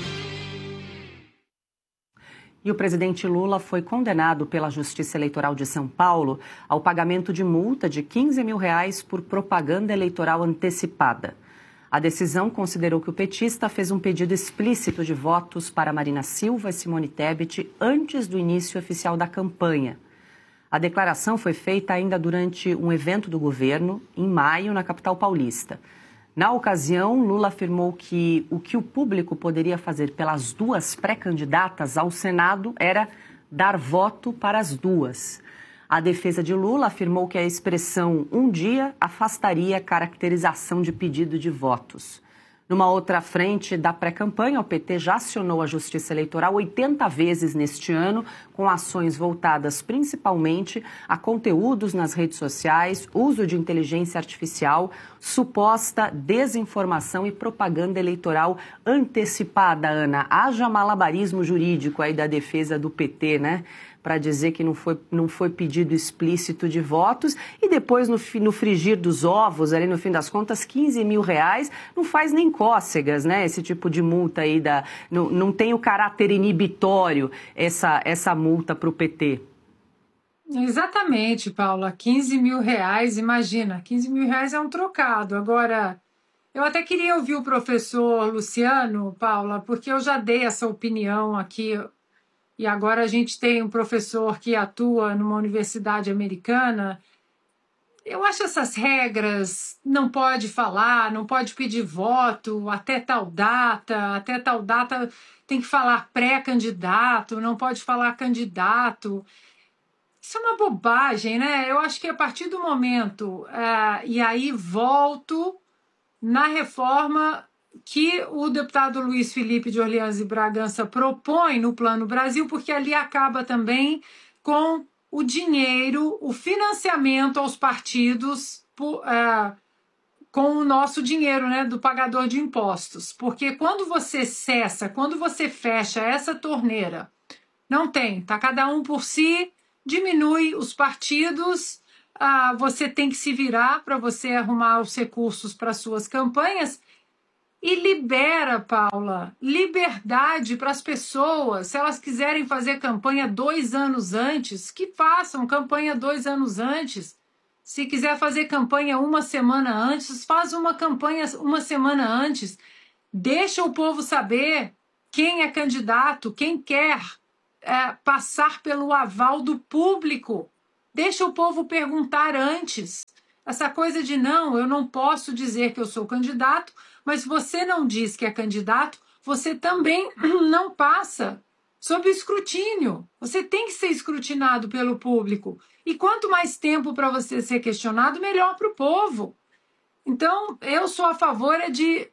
[SPEAKER 2] E o presidente Lula foi condenado pela Justiça Eleitoral de São Paulo ao pagamento de multa de quinze mil reais por propaganda eleitoral antecipada. A decisão considerou que o petista fez um pedido explícito de votos para Marina Silva e Simone Tebet antes do início oficial da campanha. A declaração foi feita ainda durante um evento do governo, em maio, na capital paulista. Na ocasião, Lula afirmou que o que o público poderia fazer pelas duas pré-candidatas ao Senado era dar voto para as duas. A defesa de Lula afirmou que a expressão um dia afastaria a caracterização de pedido de votos. Numa outra frente da pré-campanha, o P T já acionou a Justiça Eleitoral oitenta vezes neste ano, com ações voltadas principalmente a conteúdos nas redes sociais, uso de inteligência artificial, suposta desinformação e propaganda eleitoral antecipada, Ana. Haja malabarismo jurídico aí da defesa do P T, né? Para dizer que não foi, não foi pedido explícito de votos e depois no, no frigir dos ovos, ali no fim das contas, quinze mil reais não faz nem cócegas, né? Esse tipo de multa aí, da, não, não tem o caráter inibitório essa, essa multa para o P T.
[SPEAKER 5] Exatamente, Paula, quinze mil reais, imagina, quinze mil reais é um trocado. Agora, eu até queria ouvir o professor Luciano, Paula, porque eu já dei essa opinião aqui. E agora a gente tem um professor que atua numa universidade americana. Eu acho essas regras, não pode falar, não pode pedir voto até tal data, até tal data tem que falar pré-candidato, não pode falar candidato. Isso é uma bobagem, né? Eu acho que a partir do momento, uh, e aí volto na reforma que o deputado Luiz Felipe de Orleans e Bragança propõe no Plano Brasil, porque ali acaba também com o dinheiro, o financiamento aos partidos por, uh, com o nosso dinheiro, né, do pagador de impostos. Porque quando você cessa, quando você fecha essa torneira, não tem, tá cada um por si, diminui os partidos, ah, você tem que se virar para você arrumar os recursos para suas campanhas. E libera, Paula, liberdade para as pessoas. Se elas quiserem fazer campanha dois anos antes, que façam campanha dois anos antes. Se quiser fazer campanha uma semana antes, faz uma campanha uma semana antes. Deixa o povo saber quem é candidato, quem quer é, passar pelo aval do público. Deixa o povo perguntar antes. Essa coisa de não, eu não posso dizer que eu sou candidato, mas se você não diz que é candidato, você também não passa sob escrutínio. Você tem que ser escrutinado pelo público. E quanto mais tempo para você ser questionado, melhor para o povo. Então, eu sou a favor é de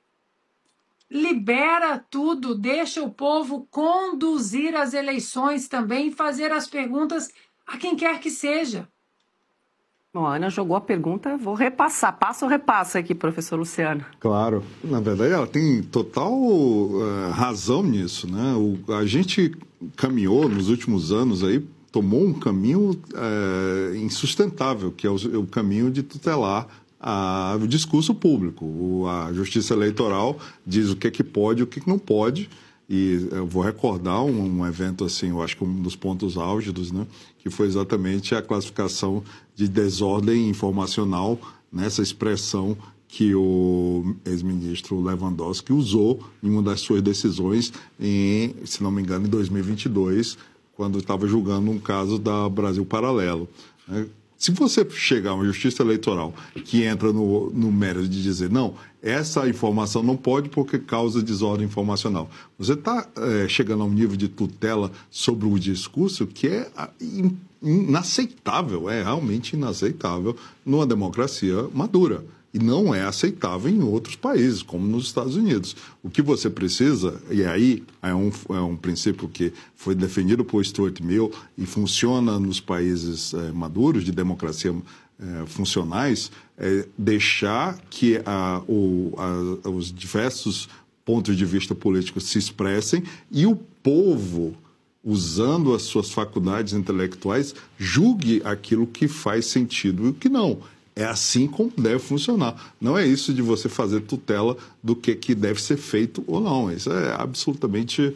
[SPEAKER 5] libera tudo, deixa o povo conduzir as eleições também e fazer as perguntas a quem quer que seja.
[SPEAKER 2] Bom, a Ana jogou a pergunta, vou repassar. Passa ou repassa aqui, professor Luciano?
[SPEAKER 6] Claro. Na verdade, ela tem total uh, razão nisso, né? O, a gente caminhou nos últimos anos aí, tomou um caminho uh, insustentável, que é o, o caminho de tutelar a, o discurso público. O, a Justiça Eleitoral diz o que é que pode e o que, é que não pode. E eu vou recordar um, um evento assim, eu acho que um dos pontos álgidos, né, que foi exatamente a classificação de desordem informacional, nessa expressão que o ex-ministro Lewandowski usou em uma das suas decisões, em, se não me engano, em dois mil e vinte e dois, quando estava julgando um caso da Brasil Paralelo. Né? Se você chegar a uma justiça eleitoral que entra no, no mérito de dizer, não, essa informação não pode porque causa desordem informacional, você está é, chegando a um nível de tutela sobre o discurso que é inaceitável, é realmente inaceitável numa democracia madura. E não é aceitável em outros países, como nos Estados Unidos. O que você precisa, e aí é um, é um princípio que foi defendido por Stuart Mill e funciona nos países é, maduros, de democracia é, funcionais, é deixar que a, o, a, os diversos pontos de vista políticos se expressem e o povo, usando as suas faculdades intelectuais, julgue aquilo que faz sentido e o que não. É assim como deve funcionar. Não é isso de você fazer tutela do que, que deve ser feito ou não. Isso é absolutamente...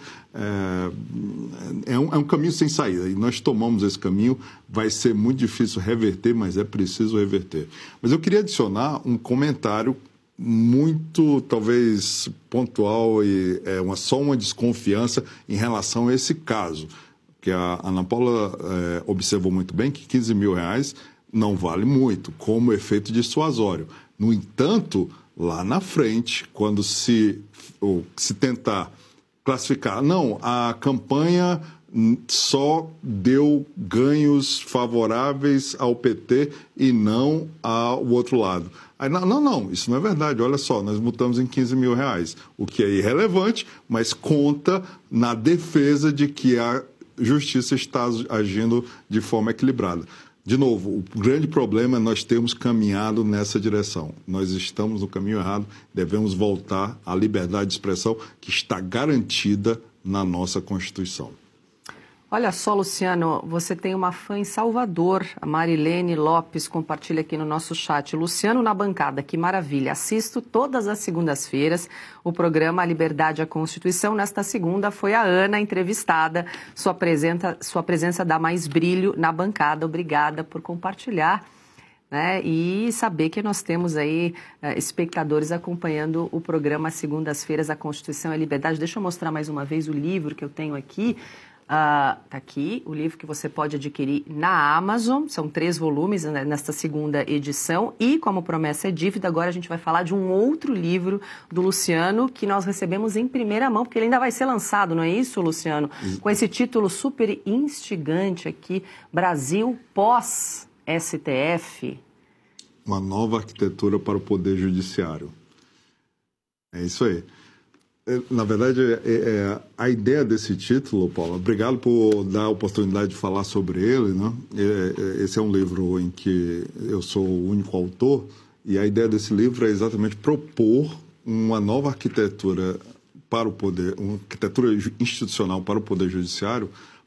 [SPEAKER 6] É, é, um, é um caminho sem saída. E nós tomamos esse caminho. Vai ser muito difícil reverter, mas é preciso reverter. Mas eu queria adicionar um comentário muito, talvez, pontual e é uma, só uma desconfiança em relação a esse caso. Porque a Ana Paula é, observou muito bem que quinze mil reais... não vale muito, como efeito dissuasório. No entanto, lá na frente, quando se, ou, se tentar classificar, não, a campanha só deu ganhos favoráveis ao P T e não ao outro lado. Aí, não, não, não, isso não é verdade. Olha só, nós multamos em quinze mil reais, o que é irrelevante, mas conta na defesa de que a justiça está agindo de forma equilibrada. De novo, o grande problema é nós termos caminhado nessa direção. Nós estamos no caminho errado, devemos voltar à liberdade de expressão que está garantida na nossa Constituição.
[SPEAKER 2] Olha só, Luciano, você tem uma fã em Salvador, a Marilene Lopes, compartilha aqui no nosso chat. Luciano na bancada, que maravilha. Assisto todas as segundas-feiras o programa A Liberdade e a Constituição. Nesta segunda foi a Ana entrevistada. Sua presença, sua presença dá mais brilho na bancada. Obrigada por compartilhar, né? E saber que nós temos aí uh, espectadores acompanhando o programa Segundas-feiras, A Constituição e a Liberdade. Deixa eu mostrar mais uma vez o livro que eu tenho aqui. Está uh, aqui o livro que você pode adquirir na Amazon, são três volumes, né, nesta segunda edição, e como promessa é dívida, agora a gente vai falar de um outro livro do Luciano que nós recebemos em primeira mão, porque ele ainda vai ser lançado, não é isso, Luciano? Com esse título super instigante aqui, Brasil pós-S T F.
[SPEAKER 6] Uma nova arquitetura para o Poder Judiciário. É isso aí. Na verdade, é, é, a ideia desse título, Paulo, obrigado por dar a oportunidade de falar sobre ele, né? É, esse é um livro em que eu sou o único autor, e a ideia desse livro é exatamente propor uma nova arquitetura para o poder, uma arquitetura institucional para o Poder Judiciário,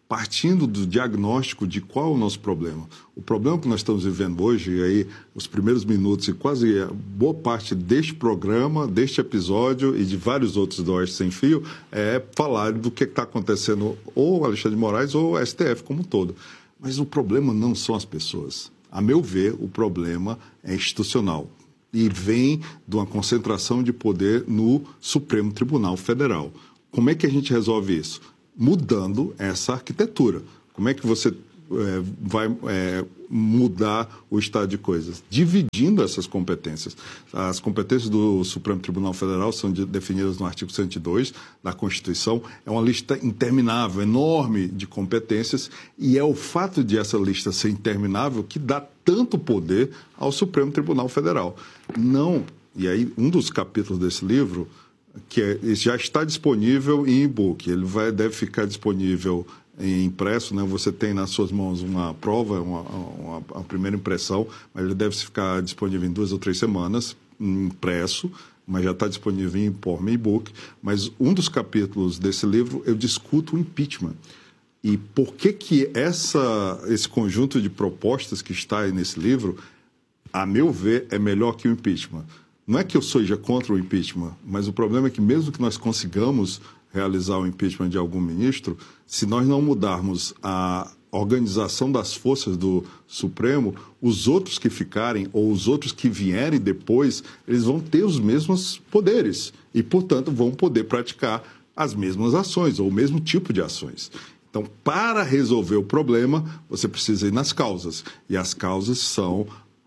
[SPEAKER 6] partindo do diagnóstico de qual é o nosso problema. O problema que nós estamos vivendo hoje, e aí os primeiros minutos e quase boa parte deste programa, deste episódio e de vários outros do Oeste Sem Fio, é falar do que está acontecendo ou Alexandre de Moraes ou o S T F como um todo. Mas o problema não são as pessoas. A meu ver, o problema é institucional e vem de uma concentração de poder no Supremo Tribunal Federal. Como é que a gente resolve isso? Mudando essa arquitetura. Como é que você é, vai é, mudar o estado de coisas? Dividindo essas competências. As competências do Supremo Tribunal Federal são de, definidas no artigo cento e dois da Constituição. É uma lista interminável, enorme de competências, e é o fato de essa lista ser interminável que dá tanto poder ao Supremo Tribunal Federal. Não, e aí um dos capítulos desse livro, que é, já está disponível em e-book, ele vai, deve ficar disponível em impresso, né? Você tem nas suas mãos uma prova, uma, uma, uma primeira impressão, mas ele deve ficar disponível em duas ou três semanas, impresso, mas já está disponível em forma e-book. Mas um dos capítulos desse livro eu discuto o impeachment. E por que que essa, esse conjunto de propostas que está aí nesse livro, a meu ver, é melhor que o impeachment. Não é que eu seja contra o impeachment, mas o problema é que mesmo que nós consigamos realizar o impeachment de algum ministro, se nós não mudarmos a organização das forças do Supremo, os outros que ficarem ou os outros que vierem depois, eles vão ter os mesmos poderes e, portanto, vão poder praticar as mesmas ações ou o mesmo tipo de ações. Então, para resolver o problema, você precisa ir nas causas. E as causas são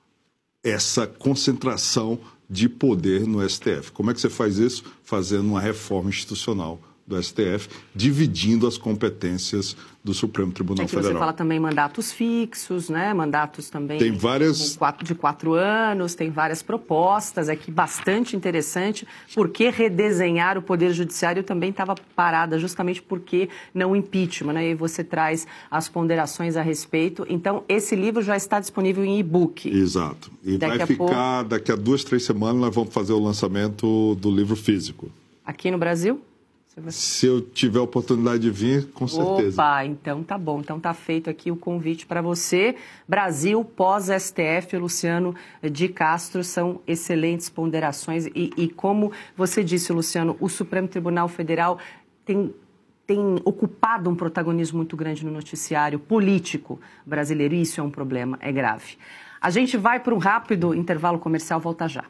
[SPEAKER 6] essa concentração de poder no S T F. Como é que você faz isso? Fazendo uma reforma institucional do S T F, dividindo as competências do Supremo Tribunal
[SPEAKER 2] Aqui
[SPEAKER 6] Federal.
[SPEAKER 2] Você fala também mandatos fixos, né? Mandatos também
[SPEAKER 6] tem várias...
[SPEAKER 2] quatro, de quatro anos, tem várias propostas aqui, bastante interessante. Por que redesenhar o Poder Judiciário? Também estava parada, justamente porque não impeachment, né? E você traz as ponderações a respeito. Então, esse livro já está disponível em e-book.
[SPEAKER 6] Exato. E
[SPEAKER 2] daqui
[SPEAKER 6] vai
[SPEAKER 2] a
[SPEAKER 6] ficar,
[SPEAKER 2] pouco...
[SPEAKER 6] daqui a duas, três semanas, nós vamos fazer o lançamento do livro físico.
[SPEAKER 2] Aqui no Brasil?
[SPEAKER 6] Se eu tiver a oportunidade de vir, com certeza.
[SPEAKER 2] Opa, então tá bom. Então tá feito aqui o convite para você. Brasil pós-S T F, Luciano de Castro, são excelentes ponderações. E, e como você disse, Luciano, o Supremo Tribunal Federal tem, tem ocupado um protagonismo muito grande no noticiário político brasileiro. E isso é um problema, é grave. A gente vai para um rápido intervalo comercial, volta já.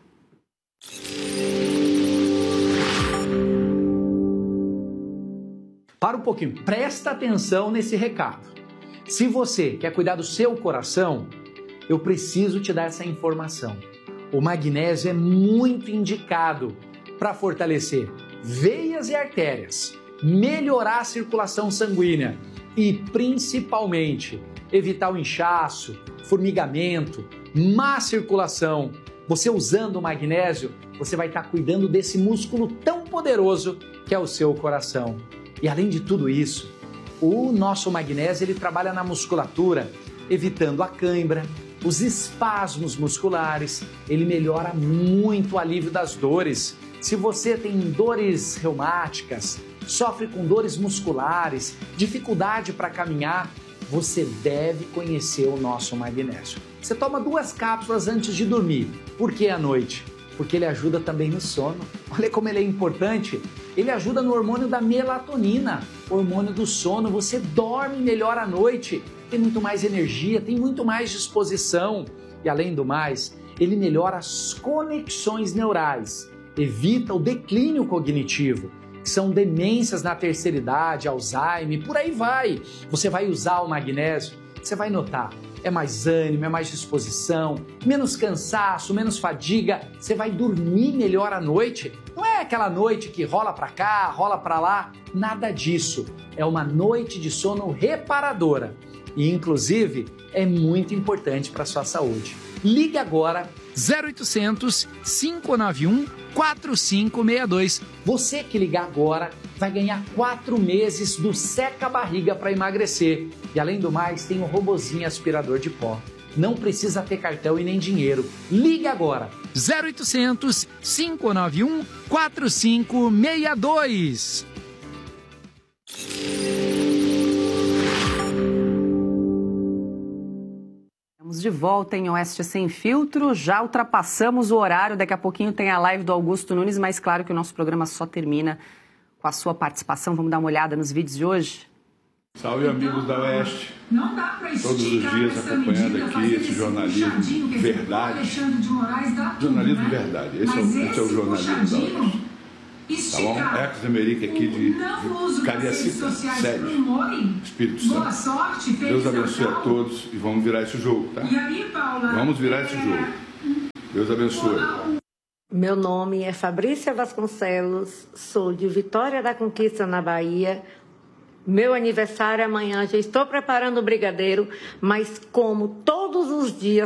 [SPEAKER 12] Para um pouquinho, presta atenção nesse recado. Se você quer cuidar do seu coração, eu preciso te dar essa informação. O magnésio é muito indicado para fortalecer veias e artérias, melhorar a circulação sanguínea e, principalmente, evitar o inchaço, formigamento, má circulação. Você usando o magnésio, você vai estar cuidando desse músculo tão poderoso que é o seu coração. E além de tudo isso, o nosso magnésio ele trabalha na musculatura, evitando a cãibra, os espasmos musculares, ele melhora muito o alívio das dores. Se você tem dores reumáticas, sofre com dores musculares, dificuldade para caminhar, você deve conhecer o nosso magnésio. Você toma duas cápsulas antes de dormir. Por que à noite? Porque ele ajuda também no sono. Olha como ele é importante. Ele ajuda no hormônio da melatonina, hormônio do sono. Você dorme melhor à noite, tem muito mais energia, tem muito mais disposição. E além do mais, ele melhora as conexões neurais, evita o declínio cognitivo, que são demências na terceira idade, Alzheimer, por aí vai. Você vai usar o magnésio, você vai notar. É mais ânimo, é mais disposição, menos cansaço, menos fadiga. Você vai dormir melhor à noite. Não é aquela noite que rola para cá, rola para lá. Nada disso. É uma noite de sono reparadora. E, inclusive, é muito importante para a sua saúde. Ligue agora zero oitocentos, cinco nove um, quatro cinco seis dois. Você que ligar agora vai ganhar quatro meses do Seca Barriga para emagrecer. E além do mais, tem um robozinho aspirador de pó. Não precisa ter cartão e nem dinheiro. Ligue agora. zero oitocentos, cinco nove um, quatro cinco seis dois.
[SPEAKER 2] de volta em Oeste Sem Filtro. Já ultrapassamos o horário, daqui a pouquinho tem a live do Augusto Nunes, mas claro que o nosso programa só termina com a sua participação. Vamos dar uma olhada nos vídeos de hoje?
[SPEAKER 13] Salve, amigos da Oeste. Todos os dias acompanhando aqui esse jornalismo verdade. Jornalismo verdade. Esse é o, esse é o jornalismo da Oeste. Tá bom? Ecos Emerick aqui de, de Cariacica, Sede, Espírito Santo. Deus abençoe a todos e vamos virar esse jogo, tá? Vamos virar esse jogo. Deus abençoe.
[SPEAKER 14] Meu nome é Fabrícia Vasconcelos, sou de Vitória da Conquista, na Bahia. Meu aniversário é amanhã, já estou preparando o brigadeiro, mas como todos os dias